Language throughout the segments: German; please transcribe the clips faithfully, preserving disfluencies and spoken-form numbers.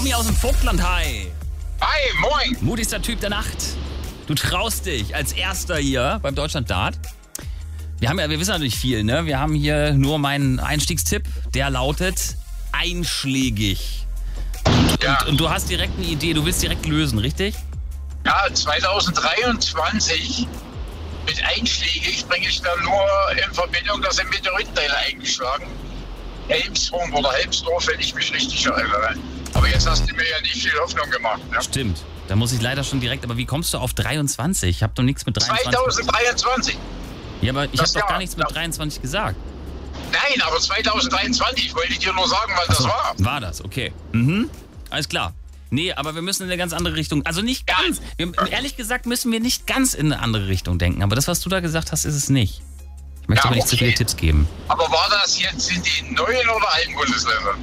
Tommy aus dem Vogtland, hi. Hi, moin. Mutigster Typ der Nacht. Du traust dich als Erster hier beim Deutschland Dart. Wir haben ja, wir wissen natürlich viel, ne? Wir haben hier nur meinen Einstiegstipp, der lautet einschlägig. Ja. Und, und du hast direkt eine Idee, du willst direkt lösen, richtig? Ja, zwanzig dreiundzwanzig mit einschlägig bringe ich dann nur in Verbindung, dass ein Meteoritenteil eingeschlagen. Helmsrum oder Helmsdorf, wenn ich mich richtig erinnere. Aber jetzt hast du mir ja nicht viel Hoffnung gemacht. Ne? Stimmt. Da muss ich leider schon direkt, aber wie kommst du auf dreiundzwanzig? Ich habe doch nichts mit dreiundzwanzig. zwanzig dreiundzwanzig. Ja, aber ich habe doch Jahr, gar nichts mit ja. dreiundzwanzig gesagt. Nein, aber zwanzig dreiundzwanzig, ich wollte dir nur sagen, wann das So, war. war das, okay. Mhm. Alles klar. Nee, aber wir müssen in eine ganz andere Richtung. Also nicht Ja. ganz. Wir, ehrlich gesagt müssen wir nicht ganz in eine andere Richtung denken. Aber das, was du da gesagt hast, ist es nicht. Ich möchte Ja, aber nicht zu okay. viele Tipps geben. Aber war das jetzt in den neuen oder alten Bundesländern?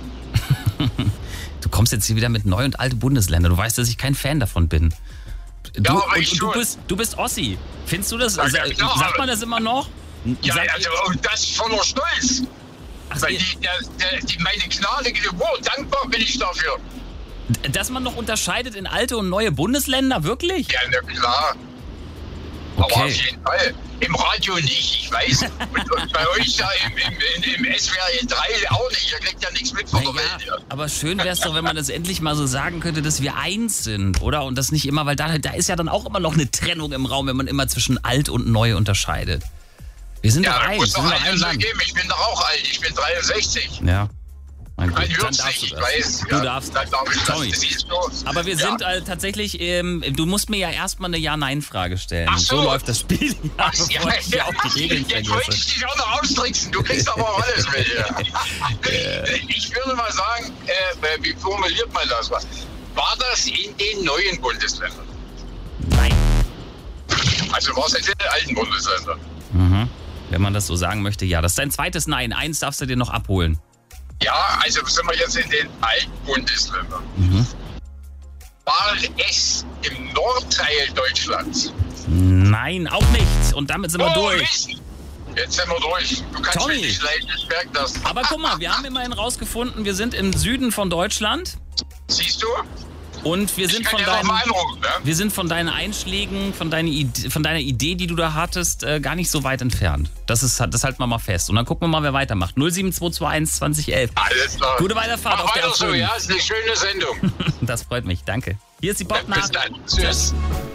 Du kommst jetzt hier wieder mit neu und alte Bundesländer. Du weißt, dass ich kein Fan davon bin. Du, Ja, aber und, ich und du schon. bist, du bist Ossi. Findest du das? Ja, sa- ja, klar. sagt man das immer noch? Ja, Sagt- also, und das voller Stolz. Ach, Weil die, der, der, die, meine Gnade, wow, dankbar bin ich dafür. dass man noch unterscheidet in alte und neue Bundesländer? Wirklich? Ja, na klar. Aber Okay. auf jeden Fall. Im Radio nicht, ich weiß. Und, und bei euch da im, im, im, im S W R drei auch nicht. Ihr kriegt ja nichts mit von der Naja, Welt. Ja. aber schön wäre es doch, wenn man das endlich mal so sagen könnte, dass wir eins sind, oder? Und das nicht immer, weil da, da ist ja dann auch immer noch eine Trennung im Raum, wenn man immer zwischen alt und neu unterscheidet. Wir sind Ja, doch da eins, muss wir doch sind doch ein einiges Land. geben. Ich bin doch auch alt, ich bin dreiundsechzig. Ja. Mein Gott, Mein dann Würz darfst nicht, du ich das. weiß. Du ja, darfst. Dann darf ich das, Tommy. das siehst du. Aber wir Ja. sind äh, tatsächlich, ähm, du musst mir ja erstmal eine Ja-Nein-Frage stellen. Ach so. läuft das Spiel. Ja, Ach, bevor ich hier auch die Regeln jetzt wollte vergesse. ich dich auch noch austricksen. Du kriegst aber auch alles mit. Ja. Ich würde mal sagen, äh, wie formuliert man das? War das in den neuen Bundesländern? Nein. Also war es in den alten Bundesländern? Mhm. Wenn man das so sagen möchte, ja. Das ist dein zweites Nein. Eins darfst du dir noch abholen. Ja, also sind wir jetzt in den alten Bundesländern. Mhm. War es im Nordteil Deutschlands? Nein, auch nicht. Und damit sind wir Oh, durch. Mist. Jetzt sind wir durch. Du kannst Tommy. mich nicht leiden, ich merke das. Aber guck mal, wir haben immerhin rausgefunden, wir sind im Süden von Deutschland Siehst du? und wir Ich sind kann von dir noch deinen, mal anrufen, ne? wir sind von deinen Einschlägen, von deiner Idee, von deiner Idee, die du da hattest, äh, gar nicht so weit entfernt. Das ist, das halten wir mal fest. Und dann gucken wir mal, wer weitermacht. null sieben zwei zwei eins zwanzig elf. Alles klar. Gute Weiterfahrt Mach auf der weiter so, A fünf. ja? Ist eine schöne Sendung. Das freut mich, danke. Hier ist die Bis Popnacht. dann. Tschüss.